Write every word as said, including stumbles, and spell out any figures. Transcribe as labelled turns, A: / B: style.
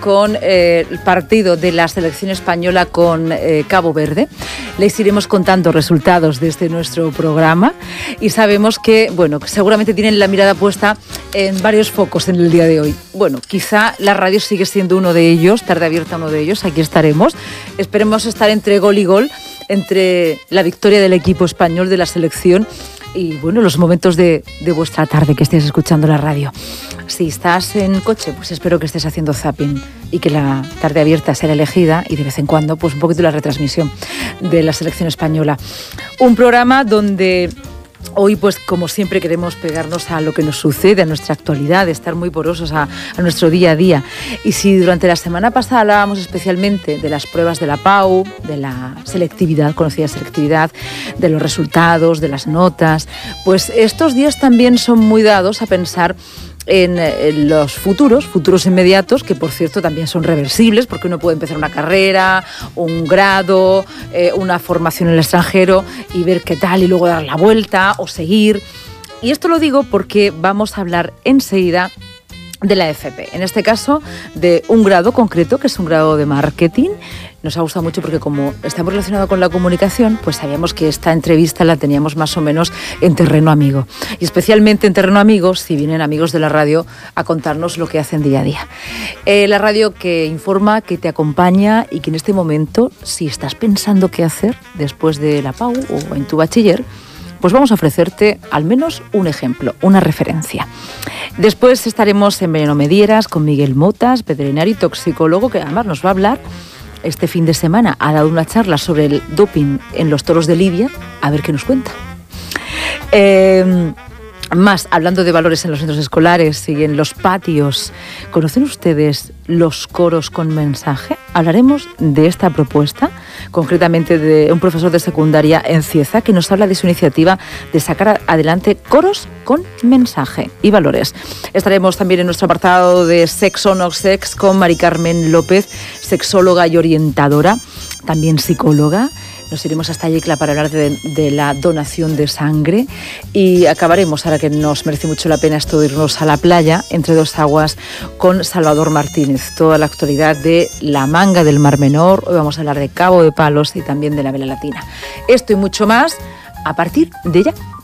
A: con eh, el partido de la selección española con eh, Cabo Verde. Les iremos contando resultados de este nuestro programa y sabemos que, bueno, seguramente tienen la mirada puesta en varios focos en el día de hoy. Bueno, quizá la radio sigue siendo uno de ellos, Tarde Abierta uno de ellos, aquí estaremos. Esperemos estar entre gol y gol, entre la victoria del equipo español de la selección y, bueno, los momentos de, de vuestra tarde que estés escuchando la radio. Si estás en coche, pues espero que estés haciendo zapping y que la Tarde Abierta sea elegida y de vez en cuando, pues un poquito la retransmisión de la selección española. Un programa donde hoy, pues como siempre, queremos pegarnos a lo que nos sucede, a nuestra actualidad, estar muy porosos a, a nuestro día a día. Y si durante la semana pasada hablábamos especialmente de las pruebas de la P A U, de la selectividad, conocida selectividad, de los resultados, de las notas, pues estos días también son muy dados a pensar en, en los futuros, futuros inmediatos, que por cierto también son reversibles, porque uno puede empezar una carrera, un grado, eh, una formación en el extranjero y ver qué tal y luego dar la vuelta o seguir. Y esto lo digo porque vamos a hablar enseguida de la F P, en este caso de un grado concreto, que es un grado de marketing. Nos ha gustado mucho porque como estamos relacionados con la comunicación, pues sabíamos que esta entrevista la teníamos más o menos en terreno amigo. Y especialmente en terreno amigo si vienen amigos de la radio a contarnos lo que hacen día a día. Eh, la radio que informa, que te acompaña y que en este momento, si estás pensando qué hacer después de la P A U o en tu bachiller, pues vamos a ofrecerte al menos un ejemplo, una referencia. Después estaremos en Veneno Medieras con Miguel Motas, veterinario y toxicólogo, que además nos va a hablar. Este fin de semana ha dado una charla sobre el doping en los toros de Lidia. A ver qué nos cuenta. Eh, más, hablando de valores en los centros escolares y en los patios, ¿conocen ustedes los coros con mensaje? Hablaremos de esta propuesta, concretamente de un profesor de secundaria en Cieza, que nos habla de su iniciativa de sacar adelante coros con mensaje y valores. Estaremos también en nuestro apartado de Sex o No Sex con Mari Carmen López, sexóloga y orientadora, también psicóloga. Nos iremos hasta Yecla para hablar de, de la donación de sangre y acabaremos, ahora que nos merece mucho la pena esto de irnos a la playa, entre dos aguas, con Salvador Martínez. Toda la actualidad de la Manga del Mar Menor. Hoy vamos a hablar de Cabo de Palos y también de la Vela Latina. Esto y mucho más a partir de ya.